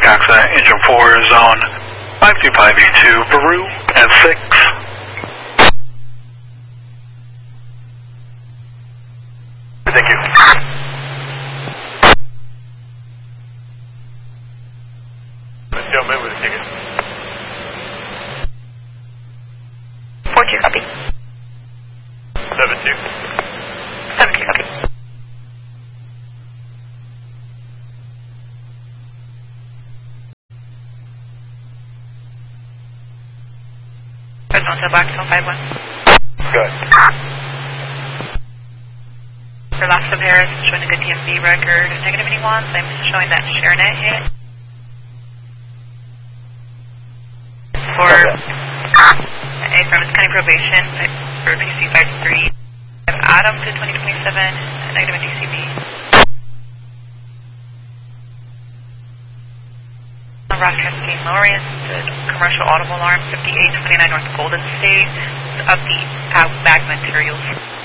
accident, engine 4, zone 525E2, Peru at 6. Thank you. Gentlemen with a ticket. 4-2, copy. 7-2. 7-2, copy. Zone to Blackstone 5-1. Good. For last of Harris, showing a good DMV record, negative anyone, so I'm showing that ShareNet hit. For From its county probation, for PC53, Adam to 2027, negative DCB. Ross Cascade Lawrence, the commercial audible alarm, 5829 North Golden State, upbeat bag materials.